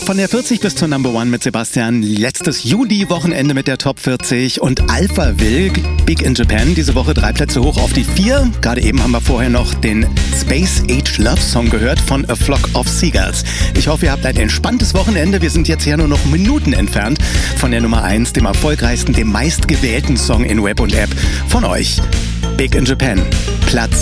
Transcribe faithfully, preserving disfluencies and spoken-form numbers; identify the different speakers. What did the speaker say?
Speaker 1: Von der vierzig bis zur Number One mit Sebastian. Letztes Juli-Wochenende mit der Top vierzig und Alpha Will, Big in Japan. Diese Woche drei Plätze hoch auf die vier. Gerade eben haben wir vorher noch den Space Age Love Song gehört von A Flock of Seagulls. Ich hoffe, ihr habt ein entspanntes Wochenende. Wir sind jetzt ja nur noch Minuten entfernt von der Nummer eins, dem erfolgreichsten, dem meistgewählten Song in Web und App von euch. Big in Japan, Platz